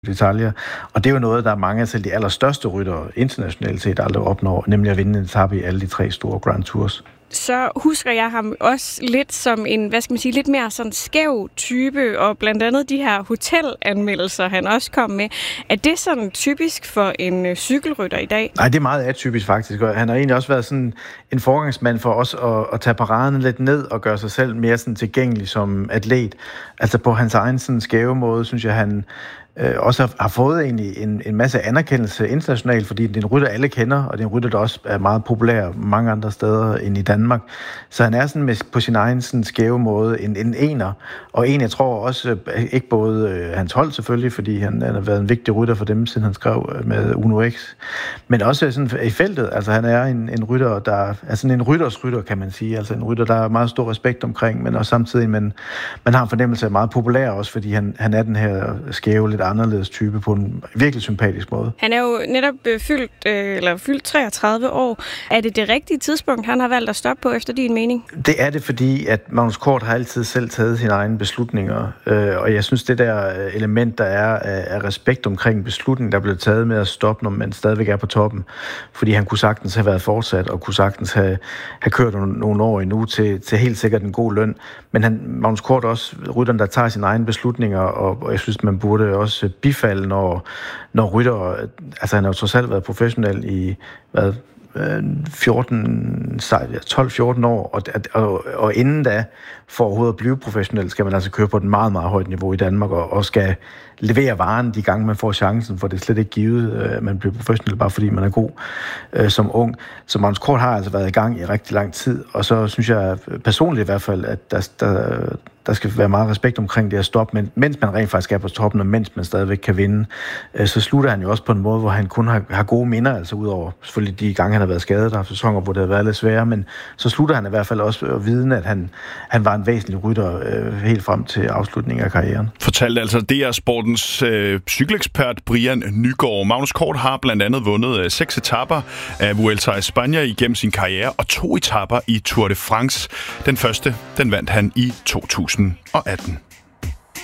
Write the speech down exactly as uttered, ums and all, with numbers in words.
detaljer. Og det er jo noget, der er mange af selv de allerstørste ryttere internationalt set aldrig opnår, nemlig at vinde en etape i alle de tre store Grand Tours. Så husker jeg ham også lidt som en, hvad skal man sige, lidt mere sådan skæv type, og blandt andet de her hotelanmeldelser, han også kom med. Er det sådan typisk for en øh, cykelrytter i dag? Nej, det er meget atypisk faktisk, og han har egentlig også været sådan en forgangsmand for os at, at tage paraderne lidt ned og gøre sig selv mere sådan tilgængelig som atlet. Altså på hans egen sådan skæve måde, synes jeg, han øh, også har, har fået egentlig en, en masse anerkendelse internationalt, fordi det er en rytter, alle kender, og det er en rytter, der også er meget populær mange andre steder end i Danmark. Så han er sådan med, på sin egen sådan skæve måde en, en ener, og en, jeg tror også, ikke både øh, hans hold selvfølgelig, fordi han, han har været en vigtig rytter for dem, siden han skrev med Uno X, men også sådan i feltet. Altså han er en, en rytter, der er sådan en rytters rytter, kan man sige. Altså en rytter, der er meget stor respekt omkring, men også samtidig, men man har en fornemmelse af meget populær også, fordi han, han er den her skæve, lidt anderledes type på en virkelig sympatisk måde. Han er jo netop øh, fyldt, øh, eller fyldt treogtredive år. Er det det rigtige tidspunkt, han har valgt at stoppe på, efter din mening? Det er det, fordi at Magnus Kort har altid selv taget sine egne beslutninger, øh, og jeg synes, det der element, der er af, af respekt omkring beslutningen, der blev taget med at stoppe, når man stadigvæk er på toppen, fordi han kunne sagtens have været fortsat, og kunne sagtens have, have kørt nogle, nogle år endnu til, til helt sikkert en god løn. Men han, Magnus Kort er også rytteren, der tager sine egne beslutninger, og, og jeg synes, man burde også bifalde, når, når rytter, altså han har jo trods alt været professionel i, hvad, fjorten, tolv fjorten år, og, og, og inden da, for overhovedet at blive professionel, skal man altså køre på et meget, meget højt niveau i Danmark, og, og skal levere varen de gange, man får chancen, for det er slet ikke givet, at man bliver professionel, bare fordi man er god øh, som ung. Så Magnus Kort har altså været i gang i rigtig lang tid, og så synes jeg personligt i hvert fald, at der, der, der skal være meget respekt omkring det at stoppe, men mens man rent faktisk er på toppen, og mens man stadigvæk kan vinde, øh, så slutter han jo også på en måde, hvor han kun har, har gode minder, altså udover selvfølgelig de gange, han har været skadet, der har sæsoner, hvor det har været lidt sværere, men så slutter han i hvert fald også at vide, at han, han var en væsentlig rytter øh, helt frem til afslutningen af karrieren. Fortalte altså D R Sportens øh, cykelekspert Brian Nygaard. Magnus Kort har blandt andet vundet øh, seks etaper af Vuelta a España igennem sin karriere, og to etaper i Tour de France. Den første, den vandt han i to tusind og atten.